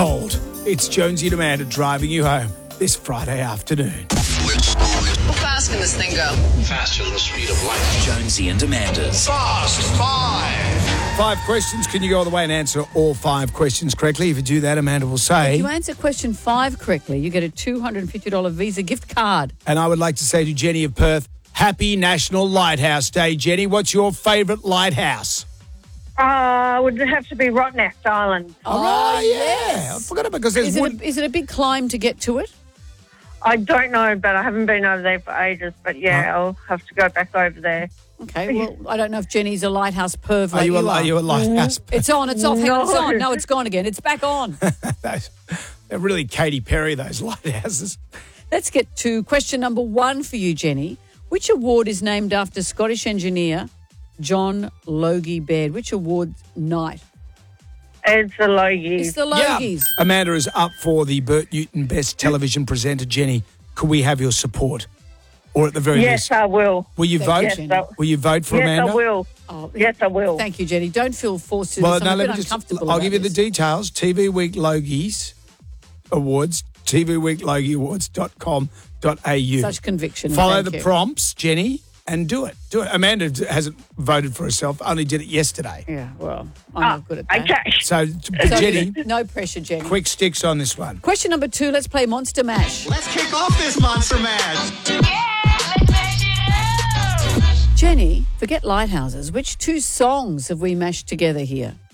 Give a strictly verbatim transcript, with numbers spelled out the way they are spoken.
cold. It's Jonesy and Amanda driving you home this Friday afternoon. How fast can this thing go? Faster than the speed of light. Jonesy and Amanda's Fast Five. Five questions. Can you go all the way and answer all five questions correctly? If you do that, Amanda will say. If you answer question five correctly, you get a two hundred fifty dollars Visa gift card. And I would like to say to Jenny of Perth, Happy National Lighthouse Day. Jenny, what's your favourite lighthouse? Uh, would have to be Rottnest Island. Oh, yeah. yes. I forgot about because there's Is it, wood. a, is it a big climb to get to it? I don't know, but I haven't been over there for ages. But yeah, I'll have to go back over there. Okay, well, I don't know if Jenny's a lighthouse perv Are like you, a, you are are. you a lighthouse? It's on, it's off, hang on, it's No. on. No, it's gone again. It's back on. Those- They're really Katy Perry, those lighthouses. Let's get to question number one for you, Jenny. Which award is named after Scottish engineer John Logie Baird? Which award night? It's the Logies. It's the Logies. Amanda is up for the Bert Newton Best Television Presenter. Jenny, could we have your support? Or at the very Yes, least, I will. will you Thank vote? you, Yes, Jenny. I, Will you vote for yes, Amanda? I will. Oh, Yes, I will. Thank you, Jenny. Don't feel forced to do Well, this. no, I'm a let bit me just. uncomfortable I'll about give you the this. details. T V Week Logies Awards, T V Week Logie Awards dot com dot a u. Such conviction. Follow Thank the you. prompts, Jenny, and do it. Do it. Amanda hasn't voted for herself, only did it yesterday. Yeah, well, I'm not good at that. Okay. So, So, Jenny, no pressure, Jenny. quick sticks on this one. Question number two, let's play Monster Mash. Let's kick off this Monster Mash. Jenny, forget lighthouses. Which two songs have we mashed together here?